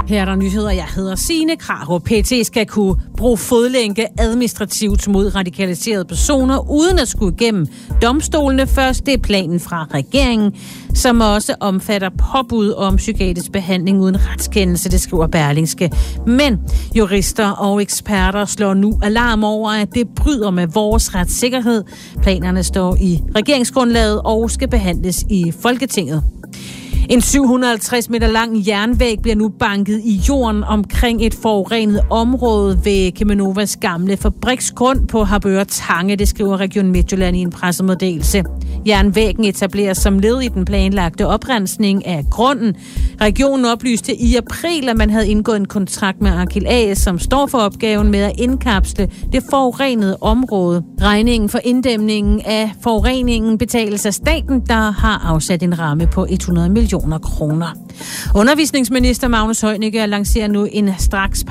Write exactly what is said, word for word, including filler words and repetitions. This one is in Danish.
Her er der nyheder. Jeg hedder Signe Krarup. P E T skal kunne bruge fodlænke administrativt mod radikaliserede personer, uden at skulle igennem domstolene først. Det er planen fra regeringen, som også omfatter påbud om psykiatrisk behandling uden retskendelse, det skriver Berlingske. Men jurister og eksperter slår nu alarm over, at det bryder med vores retssikkerhed. Planerne står i regeringsgrundlaget og skal behandles i Folketinget. En syv hundrede og halvtreds meter lang jernvæg bliver nu banket i jorden omkring et forurenet område ved Cheminovas gamle fabriksgrund på Harboøre Tange, det skriver Region Midtjylland i en pressemeddelelse. Jernvæggen etableres som led i den planlagte oprensning af grunden. Regionen oplyste i april, at man havde indgået en kontrakt med Arkil A S, som står for opgaven med at indkapsle det forurenede område. Regningen for inddæmningen af forureningen betales af staten, der har afsat en ramme på hundrede millioner kroner. Undervisningsminister Magnus Heunicke lancerer nu en straks